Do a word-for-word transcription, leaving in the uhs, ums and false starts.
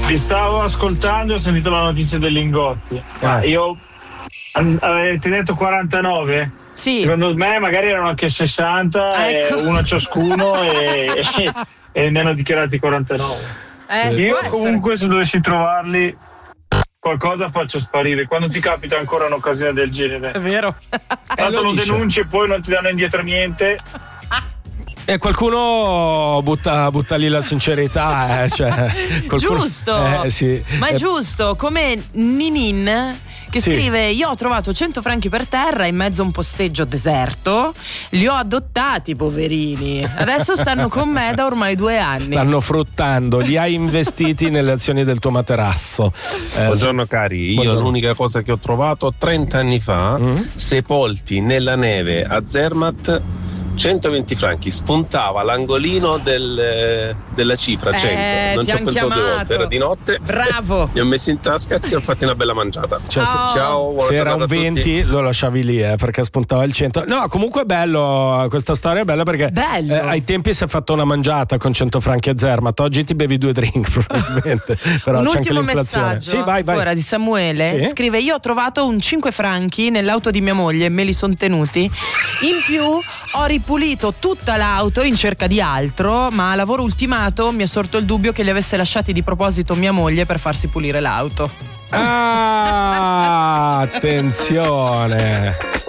Vi stavo ascoltando e ho sentito la notizia dei lingotti. Ma Eh. io avete detto quarantanove? Sì. Secondo me magari erano anche sessanta, Ecco. e uno ciascuno e, e, e ne hanno dichiarati quarantanove. Eh, Io può essere. comunque se dovessi trovarli qualcosa faccio sparire. Quando ti capita ancora un'occasione del genere, È vero. tanto lo lo dice. denunci e poi non ti danno indietro niente. E qualcuno butta, butta lì la sincerità, eh, cioè, qualcuno- Giusto. eh, sì. Ma è Eh, giusto, come Ninin che Sì. scrive: io ho trovato cento franchi per terra in mezzo a un posteggio deserto, li ho adottati, poverini, adesso stanno con me da ormai due anni. Stanno fruttando, li hai investiti nelle azioni del tuo materasso. Eh, Buongiorno cari, io Buongiorno. l'unica cosa che ho trovato trenta anni fa, Mm. sepolti nella neve a Zermatt, centoventi franchi, spuntava l'angolino del- della cifra Eh, cento, non ti ci ho han pensato due chiamato. volte, era di notte, Bravo. li ho messi in tasca e ci siamo fatti una bella mangiata. Cioè, se- Oh. Ciao, buona se era giornata un a tutti. venti lo lasciavi lì, eh, perché spuntava il cento. No, comunque è bello, questa storia è bella perché Bello. eh, ai tempi si è fatta una mangiata con cento franchi a Zermatt, oggi ti bevi due drink probabilmente. Però Un c'è anche ultimo l'inflazione. messaggio Sì, vai, vai. ancora di Samuele. Sì? Scrive: io ho trovato un cinque franchi nell'auto di mia moglie, me li son tenuti. In più ho ripulito tutta l'auto in cerca di altro, ma a lavoro ultimato mi è sorto il dubbio che li avesse lasciati di proposito mia moglie per farsi pulire l'auto. Ah, attenzione.